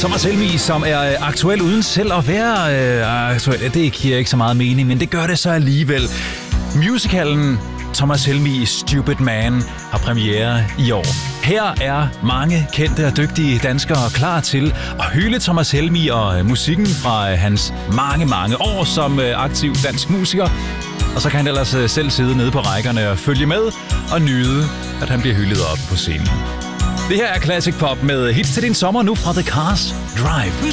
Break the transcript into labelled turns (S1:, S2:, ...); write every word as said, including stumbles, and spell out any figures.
S1: Thomas Helmig, som er aktuel uden selv at være øh, aktuel. Det giver ikke så meget mening, men det gør det så alligevel. Musicalen Thomas Helmig Stupid Man har premiere i år. Her er mange kendte og dygtige danskere klar til at hylde Thomas Helmig og musikken fra hans mange, mange år som aktiv dansk musiker. Og så kan han ellers selv sidde nede på rækkerne og følge med og nyde, at han bliver hyldet op på scenen. Det her er Classic Pop med hits til din sommer nu fra The Cars Drive.